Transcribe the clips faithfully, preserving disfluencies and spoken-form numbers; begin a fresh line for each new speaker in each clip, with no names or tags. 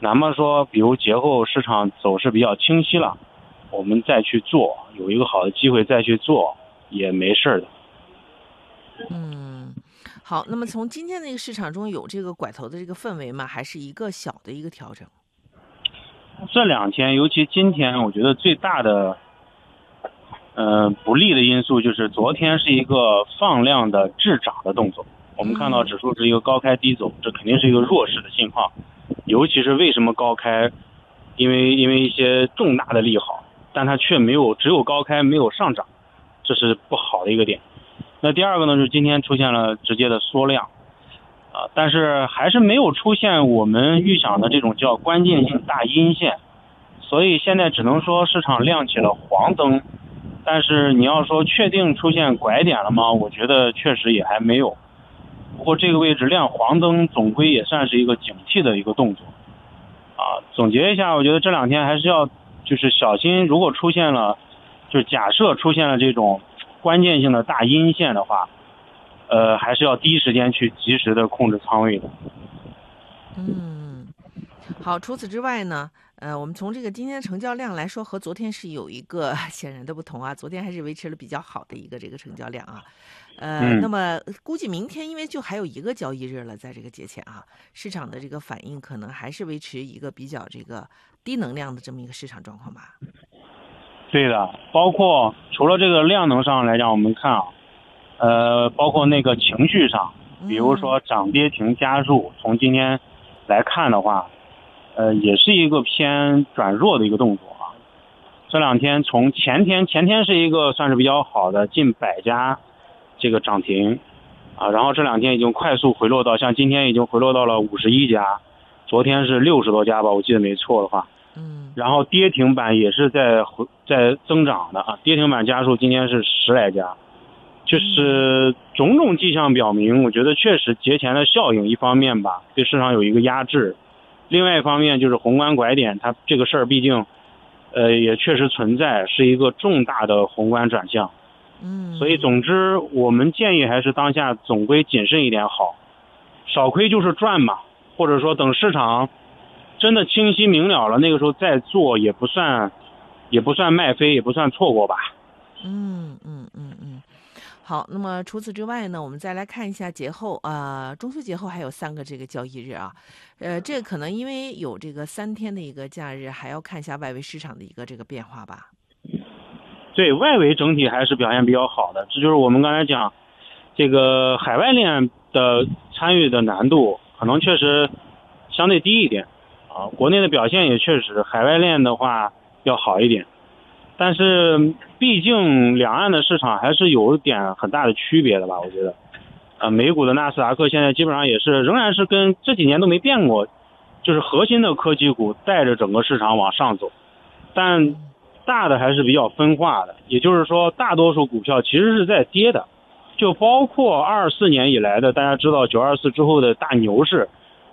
哪怕说比如节后市场走势比较清晰了，我们再去做，有一个好的机会再去做也没事的。
嗯，好，那么从今天的一个市场中有这个拐头的这个氛围吗？还是一个小的一个调整？
这两天，尤其今天，我觉得最大的呃不利的因素就是昨天是一个放量的滞涨的动作。我们看到指数是一个高开低走，这肯定是一个弱势的信号。尤其是为什么高开，因为因为一些重大的利好，但它却没有只有高开没有上涨，这是不好的一个点。那第二个呢，就是今天出现了直接的缩量。啊，但是还是没有出现我们预想的这种叫关键性大阴线，所以现在只能说市场亮起了黄灯，但是你要说确定出现拐点了吗？我觉得确实也还没有。不过这个位置亮黄灯，总归也算是一个警惕的一个动作。啊，总结一下，我觉得这两天还是要就是小心，如果出现了，就是假设出现了这种关键性的大阴线的话。呃，还是要第一时间去及时的控制仓位的。
嗯，好，除此之外呢，呃，我们从这个今天的成交量来说，和昨天是有一个显然的不同啊。昨天还是维持了比较好的一个这个成交量啊，呃，那
嗯，
么估计明天因为就还有一个交易日了，在这个节前啊，市场的这个反应可能还是维持一个比较这个低能量的这么一个市场状况吧。
对的，包括除了这个量能上来讲，我们看啊。呃，包括那个情绪上，比如说涨跌停家数，从今天来看的话，呃，也是一个偏转弱的一个动作啊。这两天从前天，前天是一个算是比较好的近百家这个涨停啊，然后这两天已经快速回落到，像今天已经回落到了五十一家，昨天是六十多家吧，我记得没错的话。
嗯，
然后跌停板也是在回在增长的啊，跌停板家数今天是十来家。就是种种迹象表明，我觉得确实节前的效应一方面吧，对市场有一个压制，另外一方面就是宏观拐点，它这个事儿毕竟，呃，也确实存在，是一个重大的宏观转向。
嗯，
所以总之，我们建议还是当下总归谨慎一点好，少亏就是赚嘛，或者说等市场真的清晰明了了，那个时候再做也不算，也不算卖飞，也不算错过吧。
嗯嗯嗯嗯。好，那么除此之外呢，我们再来看一下节后，呃，中秋节后还有三个这个交易日啊，呃，这个可能因为有这个三天的一个假日，还要看一下外围市场的一个这个变化吧。
对，外围整体还是表现比较好的，这就是我们刚才讲，这个海外链的参与的难度可能确实相对低一点啊，国内的表现也确实海外链的话要好一点。但是毕竟两岸的市场还是有一点很大的区别的吧，我觉得。呃，美股的纳斯达克现在基本上也是仍然是跟这几年都没变过，就是核心的科技股带着整个市场往上走，但大的还是比较分化的，也就是说大多数股票其实是在跌的，就包括二四年以来的大家知道九二四之后的大牛市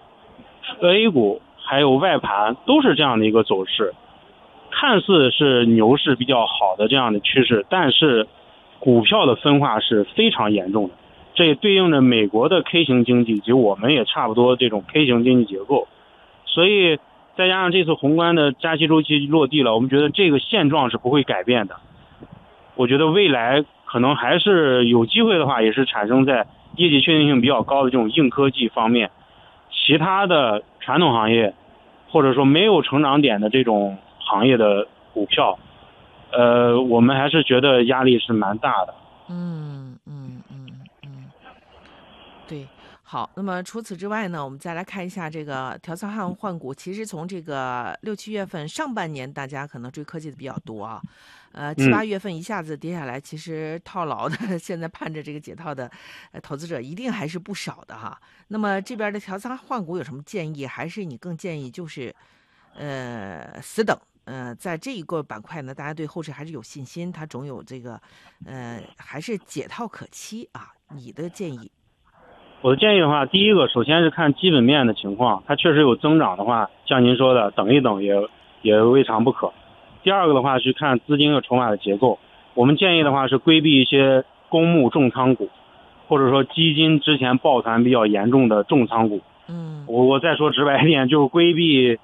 ，A 股还有外盘都是这样的一个走势。看似是牛市比较好的这样的趋势，但是股票的分化是非常严重的，这也对应着美国的 K 型经济以及我们也差不多这种 K 型经济结构，所以再加上这次宏观的加息周期落地了，我们觉得这个现状是不会改变的。我觉得未来可能还是有机会的话，也是产生在业绩确定性比较高的这种硬科技方面，其他的传统行业或者说没有成长点的这种行业的股票，呃，我们还是觉得压力是蛮大的。
嗯嗯嗯嗯，对。好，那么除此之外呢，我们再来看一下这个调仓换换股。其实从这个六七月份上半年，大家可能追科技的比较多啊，呃，七八
嗯，
月份一下子跌下来，其实套牢的，现在盼着这个解套的，呃，投资者一定还是不少的哈。那么这边的调仓换股有什么建议？还是你更建议就是，呃，死等？呃，在这一个板块呢，大家对后市还是有信心，它总有这个，呃，还是解套可期啊。你的建议？
我的建议的话，第一个首先是看基本面的情况，它确实有增长的话，像您说的，等一等也也未尝不可。第二个的话是看资金和筹码的结构，我们建议的话是规避一些公募重仓股，或者说基金之前抱团比较严重的重仓股。
嗯
我我再说直白一点，就是规避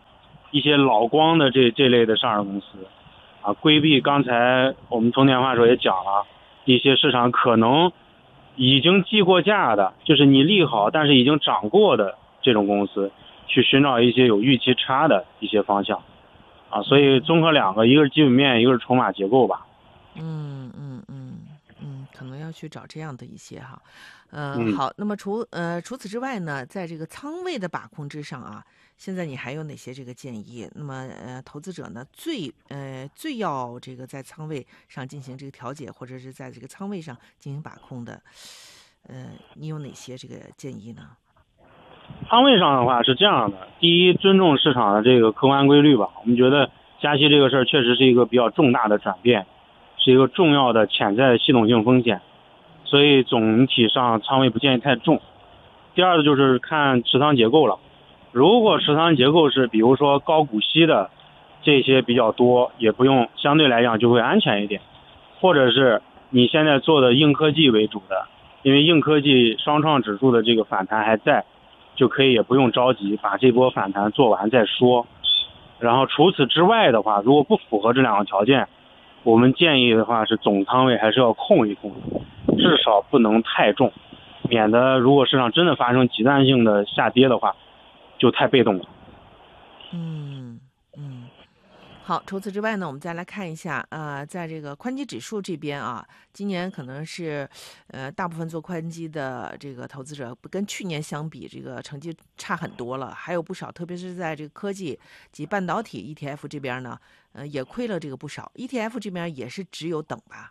一些老光的这这类的上市公司，啊，规避刚才我们通电话时候也讲了，一些市场可能已经计过价的，就是你利好但是已经涨过的这种公司，去寻找一些有预期差的一些方向，啊，所以综合两个，一个是基本面，一个是筹码结构吧。
嗯嗯嗯嗯，可能要去找这样的一些哈，呃，
嗯，
好，那么除呃除此之外呢，在这个仓位的把控之上啊，现在你还有哪些这个建议？那么呃，投资者呢最呃最要这个在仓位上进行这个调节，或者是在这个仓位上进行把控的，呃，你有哪些这个建议呢？
仓位上的话是这样的，第一，尊重市场的这个客观规律吧。我们觉得加息这个事儿确实是一个比较重大的转变，是一个重要的潜在系统性风险，所以总体上仓位不建议太重。第二个就是看持仓结构了，如果持仓结构是比如说高股息的这些比较多，也不用，相对来讲就会安全一点，或者是你现在做的硬科技为主的，因为硬科技双创指数的这个反弹还在，就可以也不用着急，把这波反弹做完再说。然后除此之外的话，如果不符合这两个条件，我们建议的话是总仓位还是要控一控，至少不能太重，免得如果市场真的发生极端性的下跌的话，就太被动了。
嗯嗯。好，除此之外呢，我们再来看一下，呃，在这个宽基指数这边啊，今年可能是，呃，大部分做宽基的这个投资者跟去年相比，这个成绩差很多了，还有不少，特别是在这个科技及半导体 E T F 这边呢，呃，也亏了这个不少。E T F 这边也是只有等吧。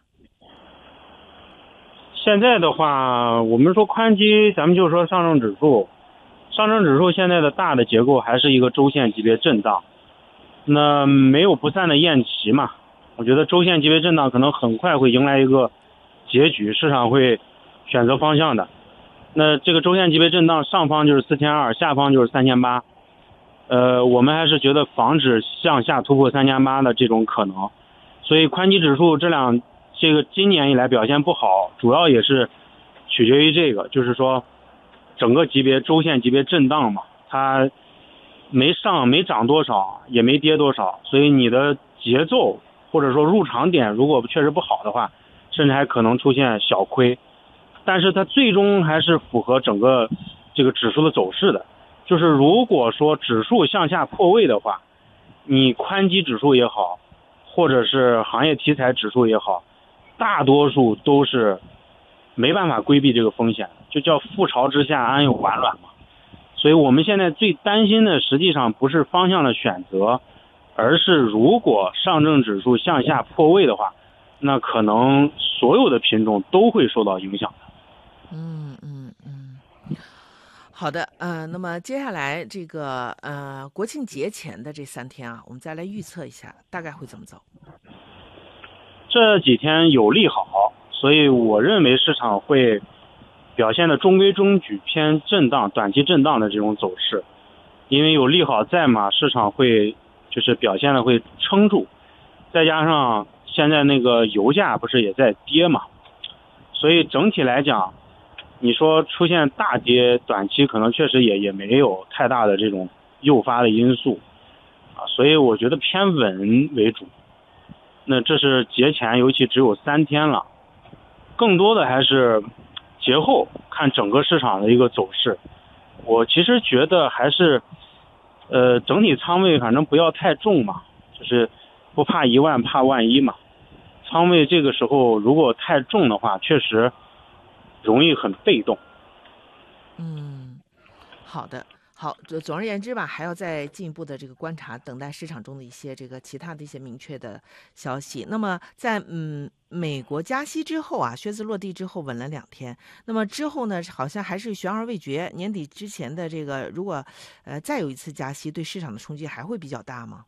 现在的话，我们说宽基，咱们就说上证指数，上证指数现在的大的结构还是一个周线级别震荡。那没有不散的宴席嘛，我觉得周线级别震荡可能很快会迎来一个结局，市场会选择方向的。那这个周线级别震荡上方就是四千二，下方就是三千八。呃，我们还是觉得防止向下突破三千八的这种可能。所以宽基指数这两这个今年以来表现不好，主要也是取决于这个，就是说整个级别周线级别震荡嘛，它没上没涨多少，也没跌多少，所以你的节奏或者说入场点如果确实不好的话，甚至还可能出现小亏。但是它最终还是符合整个这个指数的走势的，就是如果说指数向下破位的话，你宽基指数也好，或者是行业题材指数也好，大多数都是没办法规避这个风险，就叫覆巢之下安有完卵嘛。所以我们现在最担心的实际上不是方向的选择，而是如果上证指数向下破位的话，那可能所有的品种都会受到影响的。
嗯嗯嗯，好的，呃，那么接下来这个呃国庆节前的这三天啊，我们再来预测一下，大概会怎么走？
这几天有利好，所以我认为市场会表现的中规中矩，偏震荡、短期震荡的这种走势，因为有利好在嘛，市场会就是表现的会撑住，再加上现在那个油价不是也在跌嘛，所以整体来讲，你说出现大跌，短期可能确实也也没有太大的这种诱发的因素啊，所以我觉得偏稳为主。那这是节前，尤其只有三天了，更多的还是节后看整个市场的一个走势。我其实觉得还是，呃，整体仓位反正不要太重嘛，就是不怕一万怕万一嘛。仓位这个时候如果太重的话，确实容易很被动。
嗯，好的。好，总总而言之吧，还要再进一步的这个观察，等待市场中的一些这个其他的一些明确的消息。那么在嗯美国加息之后啊，靴子落地之后稳了两天，那么之后呢，好像还是悬而未决。年底之前的这个，如果呃再有一次加息，对市场的冲击还会比较大吗？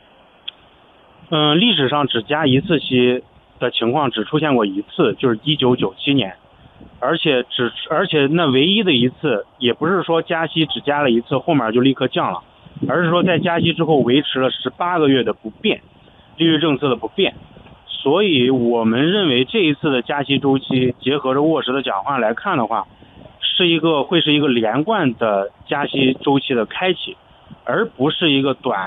嗯，历史上只加一次息的情况只出现过一次，就是一九九七年。而且只而且那唯一的一次，也不是说加息只加了一次，后面就立刻降了，而是说在加息之后维持了十八个月的不变，利率政策的不变。所以我们认为这一次的加息周期，结合着沃什的讲话来看的话，是一个会是一个连贯的加息周期的开启，而不是一个短